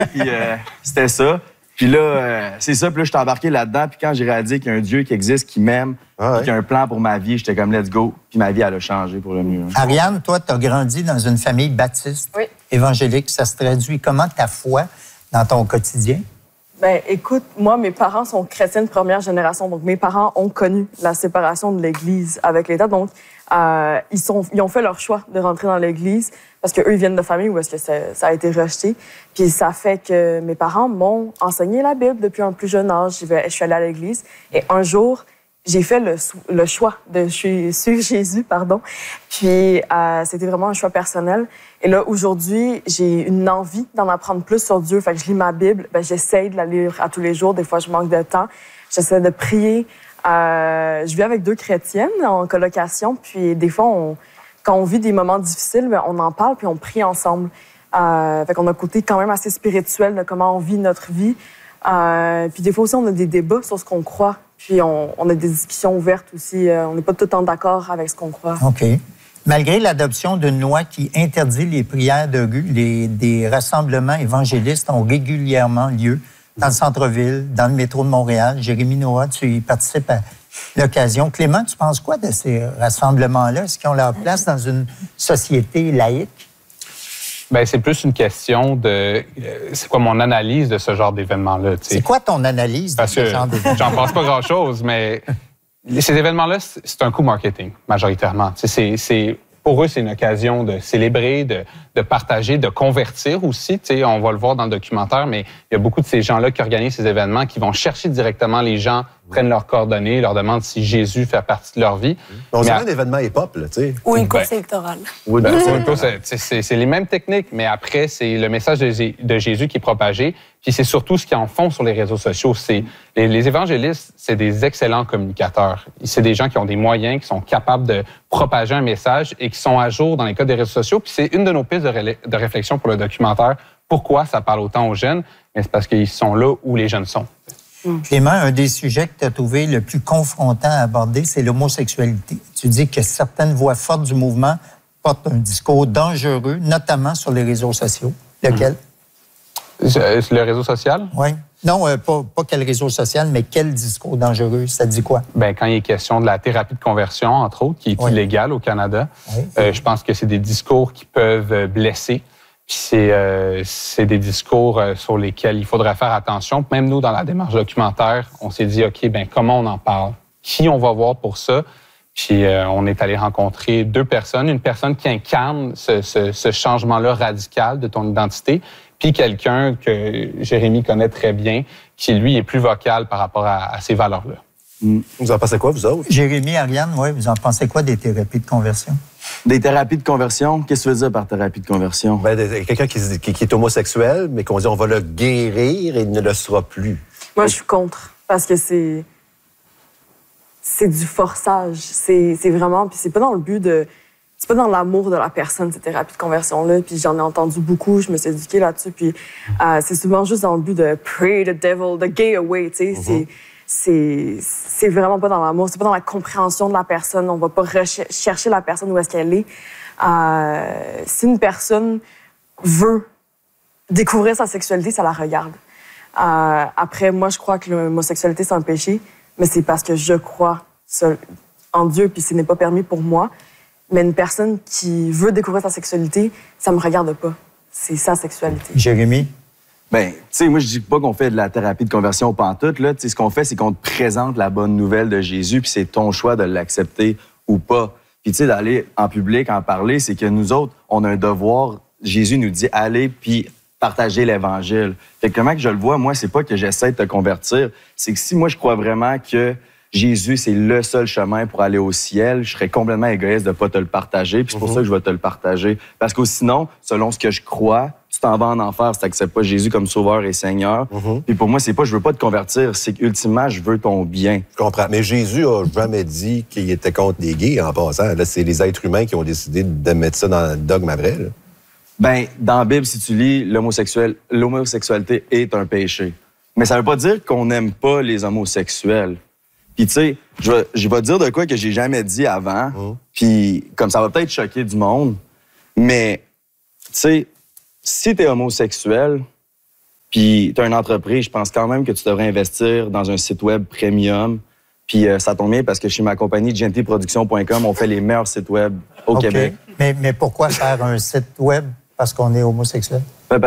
Puis c'était ça. Puis là, c'est ça. Puis là, je suis embarqué là-dedans. Puis quand j'ai réalisé qu'il y a un Dieu qui existe, qui m'aime, qu'il y a un plan pour ma vie, j'étais comme « let's go ». Puis ma vie, elle a changé pour le mieux. Ariane, toi, tu as grandi dans une famille baptiste, évangélique. Ça se traduit comment ta foi dans ton quotidien? Ben, écoute, moi, mes parents sont chrétiens de première génération. Donc, mes parents ont connu la séparation de l'Église avec l'État. Donc, ils ont fait leur choix de rentrer dans l'Église parce qu'eux, ils viennent de familles où est-ce que ça a été rejeté. Puis, ça fait que mes parents m'ont enseigné la Bible depuis un plus jeune âge. Je suis allée à l'Église. Et un jour, j'ai fait le choix de suivre Jésus, pardon. Puis, c'était vraiment un choix personnel. Et là, aujourd'hui, j'ai une envie d'en apprendre plus sur Dieu. Fait que je lis ma Bible. Ben, j'essaie de la lire à tous les jours. Des fois, je manque de temps. J'essaie de prier. Je vis avec 2 chrétiennes en colocation. Puis, des fois, quand on vit des moments difficiles, ben, on en parle puis on prie ensemble. Fait qu'on a un côté quand même assez spirituel de comment on vit notre vie. Puis, des fois aussi, on a des débats sur ce qu'on croit. Puis, on a des discussions ouvertes aussi. On n'est pas tout le temps d'accord avec ce qu'on croit. OK. Malgré l'adoption d'une loi qui interdit les prières de rue, des rassemblements évangélistes ont régulièrement lieu dans le centre-ville, dans le métro de Montréal. Jérémy Noah, tu y participes à l'occasion. Clément, tu penses quoi de ces rassemblements-là? Est-ce qu'ils ont leur place dans une société laïque? Bien, c'est plus une question de... c'est quoi mon analyse de ce genre d'événement-là? C'est quoi ton analyse de ce genre d'événement? J'en pense pas grand-chose, mais... Ces événements-là, c'est un coup marketing, majoritairement. Pour eux, c'est une occasion de célébrer, de partager, de convertir aussi. On va le voir dans le documentaire, mais il y a beaucoup de ces gens-là qui organisent ces événements, qui vont chercher directement les gens, prennent leurs coordonnées, leur demandent si Jésus fait partie de leur vie. On dirait un événement hip-hop, là, tu sais. Ou une course électorale. C'est les mêmes techniques, mais après, c'est le message de Jésus qui est propagé. Puis c'est surtout ce qu'ils en font sur les réseaux sociaux. Les évangélistes, c'est des excellents communicateurs. C'est des gens qui ont des moyens, qui sont capables de propager un message et qui sont à jour dans les cas des réseaux sociaux. Puis c'est une de nos pistes de réflexion pour le documentaire. Pourquoi ça parle autant aux jeunes? Mais c'est parce qu'ils sont là où les jeunes sont. Clément, un des sujets que tu as trouvé le plus confrontant à aborder, c'est l'homosexualité. Tu dis que certaines voix fortes du mouvement portent un discours dangereux, notamment sur les réseaux sociaux. Lequel? Le réseau social? Oui. Non, pas quel réseau social, mais quel discours dangereux? Ça dit quoi? Bien, quand il est question de la thérapie de conversion, entre autres, qui est illégale au Canada, je pense que c'est des discours qui peuvent blesser. Puis c'est des discours sur lesquels il faudrait faire attention. Même nous, dans la démarche documentaire, on s'est dit, OK, bien, comment on en parle? Qui on va voir pour ça? Puis on est allé rencontrer 2 personnes. Une personne qui incarne ce changement-là radical de ton identité, puis quelqu'un que Jérémy connaît très bien, qui, lui, est plus vocal par rapport à ces valeurs-là. Vous en pensez quoi, vous autres? Jérémy, Ariane, oui, vous en pensez quoi des thérapies de conversion? Des thérapies de conversion? Qu'est-ce que tu veux dire par thérapie de conversion? Ben, quelqu'un qui est homosexuel, mais qu'on dit on va le guérir et il ne le sera plus. Moi, je suis contre, parce que c'est du forçage. C'est vraiment... Puis c'est pas dans le but de... C'est pas dans l'amour de la personne, cette thérapie de conversion-là. Puis j'en ai entendu beaucoup, je me suis éduquée là-dessus. Puis c'est souvent juste dans le but de pray the devil, the gay away, tu sais. C'est vraiment pas dans l'amour, c'est pas dans la compréhension de la personne. On va pas chercher la personne où est-ce qu'elle est. Si une personne veut découvrir sa sexualité, ça la regarde. Après, moi, je crois que l'homosexualité, c'est un péché, mais c'est parce que je crois en Dieu, puis ce n'est pas permis pour moi. Mais une personne qui veut découvrir sa sexualité, ça me regarde pas. C'est sa sexualité. Jérémy? Ben, tu sais, moi, je dis pas qu'on fait de la thérapie de conversion au pantoute, là. Tu sais, ce qu'on fait, c'est qu'on te présente la bonne nouvelle de Jésus, puis c'est ton choix de l'accepter ou pas. Puis, tu sais, d'aller en public, en parler, c'est que nous autres, on a un devoir. Jésus nous dit, allez, puis partagez l'Évangile. Fait que comment que je le vois, moi, c'est pas que j'essaie de te convertir, c'est que si moi, je crois vraiment que Jésus, c'est le seul chemin pour aller au ciel, je serais complètement égoïste de ne pas te le partager, puis c'est pour ça que je vais te le partager. Parce que sinon, selon ce que je crois, tu t'en vas en enfer si tu n'acceptes pas Jésus comme sauveur et Seigneur. Puis pour moi, c'est pas je veux pas te convertir, c'est qu'ultimement, je veux ton bien. Je comprends. Mais Jésus a jamais dit qu'il était contre les gays en passant. Là, c'est les êtres humains qui ont décidé de mettre ça dans le dogme après. Là. Ben, dans la Bible, si tu lis, l'homosexualité est un péché. Mais ça veut pas dire qu'on n'aime pas les homosexuels. Puis, tu sais, je vais te dire de quoi que j'ai jamais dit avant. Puis, comme ça va peut-être choquer du monde, mais, tu sais, si t'es homosexuel, puis tu as une entreprise, je pense quand même que tu devrais investir dans un site web premium. Puis ça tombe bien parce que chez ma compagnie, gentleproduction.com, on fait les meilleurs sites web au Québec. Mais pourquoi faire un site web parce qu'on est homosexuel?